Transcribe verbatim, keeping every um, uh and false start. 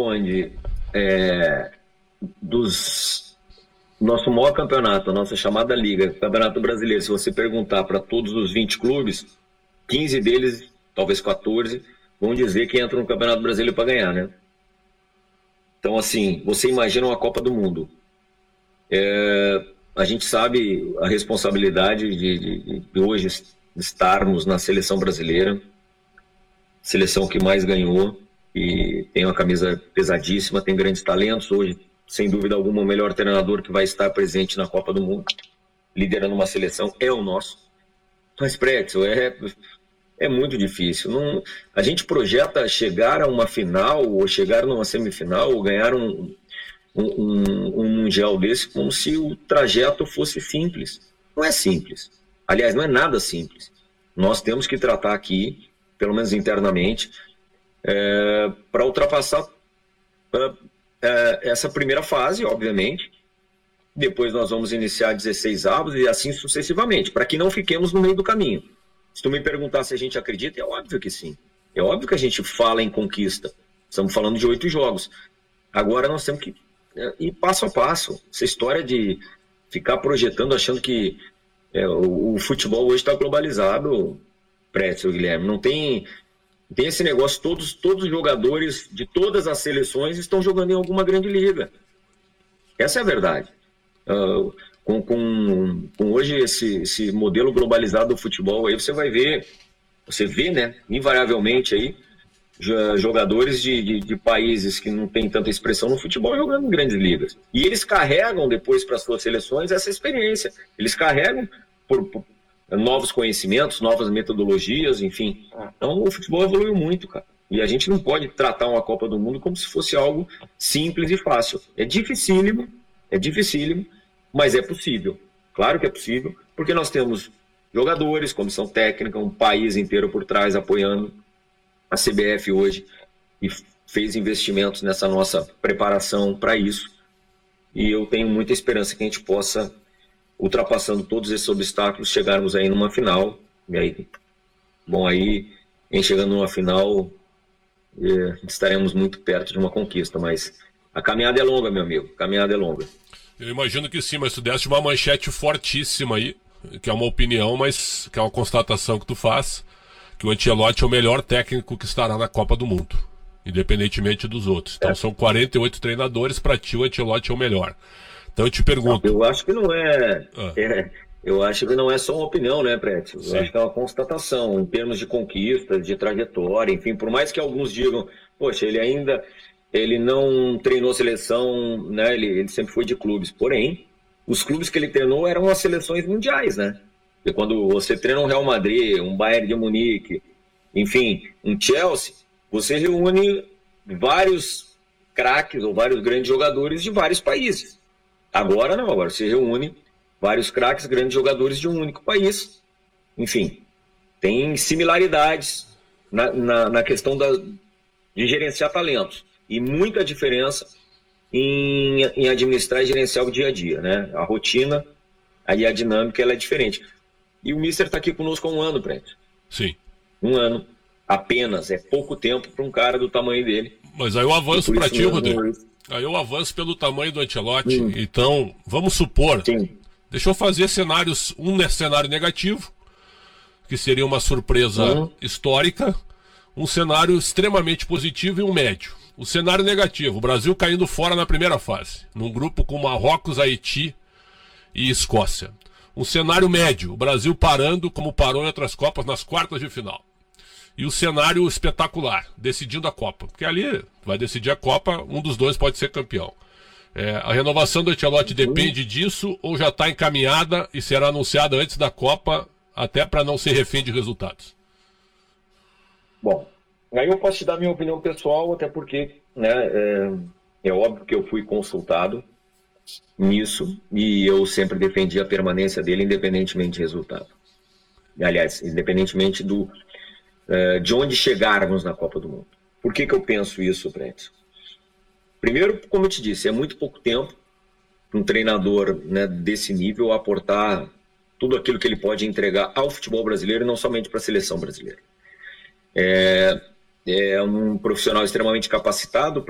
onde é, dos nosso maior campeonato, a nossa chamada liga, Campeonato Brasileiro, se você perguntar para todos os vinte clubes, quinze deles, talvez quatorze, vão dizer que entram no Campeonato Brasileiro para ganhar, né? Então, assim, você imagina uma Copa do Mundo. É, a gente sabe a responsabilidade de, de, de hoje estarmos na seleção brasileira, seleção que mais ganhou, e tem uma camisa pesadíssima, tem grandes talentos. Hoje, sem dúvida alguma, o melhor treinador que vai estar presente na Copa do Mundo, liderando uma seleção, é o nosso. Mas, Pretzel, é, é muito difícil. Não, a gente projeta chegar a uma final, ou chegar numa semifinal, ou ganhar um, um, um, um mundial desse, como se o trajeto fosse simples. Não é simples. Aliás, não é nada simples. Nós temos que tratar aqui, pelo menos internamente, é, para ultrapassar é, é, essa primeira fase, obviamente. Depois nós vamos iniciar dezesseis avos e assim sucessivamente, para que não fiquemos no meio do caminho. Se tu me perguntar se a gente acredita, é óbvio que sim. É óbvio que a gente fala em conquista. Estamos falando de oito jogos. Agora nós temos que ir passo a passo. Essa história de ficar projetando, achando que é, o, o futebol hoje está globalizado, Pretzel, Guilherme. Não tem... Tem esse negócio, todos, todos os jogadores de todas as seleções estão jogando em alguma grande liga. Essa é a verdade. Uh, com, com, com hoje esse, esse modelo globalizado do futebol, aí você vai ver, você vê, né, invariavelmente aí, jogadores de, de, de países que não tem tanta expressão no futebol jogando em grandes ligas. E eles carregam depois para as suas seleções essa experiência. Eles carregam por... por novos conhecimentos, novas metodologias, enfim. Então o futebol evoluiu muito, cara. E a gente não pode tratar uma Copa do Mundo como se fosse algo simples e fácil. É dificílimo, é dificílimo, mas é possível. Claro que é possível, porque nós temos jogadores, comissão técnica, um país inteiro por trás apoiando. A C B F hoje e fez investimentos nessa nossa preparação para isso. E eu tenho muita esperança que a gente possa, ultrapassando todos esses obstáculos, chegarmos aí numa final. E aí, bom, aí, em chegando numa final, é, estaremos muito perto de uma conquista, mas a caminhada é longa, meu amigo, a caminhada é longa. Eu imagino que sim, mas tu deste uma manchete fortíssima aí, que é uma opinião, mas que é uma constatação que tu faz, que o Ancelotti é o melhor técnico que estará na Copa do Mundo, independentemente dos outros. Então é. São quarenta e oito treinadores, para ti o Ancelotti é o melhor. Então eu te pergunto... Eu acho que não é... Ah. é eu acho que não é só uma opinião, né, Pretzel? Eu Sim. acho que é uma constatação, em termos de conquista, de trajetória, enfim, por mais que alguns digam, poxa, ele ainda... Ele não treinou seleção, né? Ele, ele sempre foi de clubes. Porém, os clubes que ele treinou eram as seleções mundiais, né? E quando você treina um Real Madrid, um Bayern de Munique, enfim, um Chelsea, você reúne vários craques ou vários grandes jogadores de vários países. Agora não, agora você reúne vários craques, grandes jogadores de um único país. Enfim, tem similaridades na, na, na questão da, de gerenciar talentos. E muita diferença em, em administrar e gerenciar o dia a dia, né? A rotina, aí a dinâmica, ela é diferente. E o Mister está aqui conosco há um ano, Brent. Sim. Um ano. Apenas. É pouco tempo para um cara do tamanho dele. Mas aí eu avanço para ti, Rodrigo. Aí eu avanço pelo tamanho do Ancelotti. Hum. Então, vamos supor... Sim. Deixa eu fazer cenários... Um cenário negativo, que seria uma surpresa hum. histórica. Um cenário extremamente positivo e um médio. O cenário negativo, o Brasil caindo fora na primeira fase, num grupo com Marrocos, Haiti e Escócia. Um cenário médio, o Brasil parando como parou em outras Copas nas quartas de final. E o cenário espetacular, decidindo a Copa. Porque ali vai decidir a Copa, um dos dois pode ser campeão. É, a renovação do Ancelotti depende disso ou já está encaminhada e será anunciada antes da Copa, até para não ser refém de resultados? Bom, aí eu posso te dar minha opinião pessoal, até porque, né, é, é óbvio que eu fui consultado nisso e eu sempre defendi a permanência dele, independentemente de resultado. Aliás, independentemente do, é, de onde chegarmos na Copa do Mundo. Por que que eu penso isso, Brent? Primeiro, como eu te disse, é muito pouco tempo para um treinador, né, desse nível aportar tudo aquilo que ele pode entregar ao futebol brasileiro e não somente para a seleção brasileira. É, é um profissional extremamente capacitado